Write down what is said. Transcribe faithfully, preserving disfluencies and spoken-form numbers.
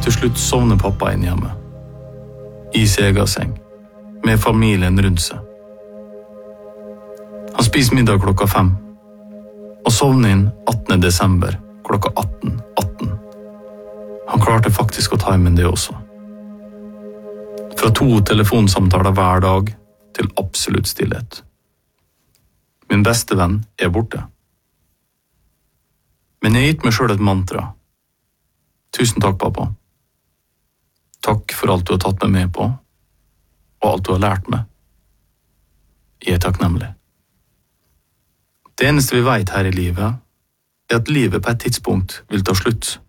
Til slutt sovner pappa inn hjemme. I sin egen seng, med familien rundt seg. Han spiser middag klokka fem, og sovner inn attende desember klokka atten atten. Han klarte faktisk å time det også. Fra to telefonsamtaler hver dag til absolutt stillhet. Min beste venn er borte. Men jeg har gitt meg selv et mantra. Tusen takk, pappa. Takk for alt du har tatt meg med på, og alt du har lært meg. Jeg er takknemlig. Det eneste vi vet her i livet, er at livet på et tidspunkt vil ta slutt.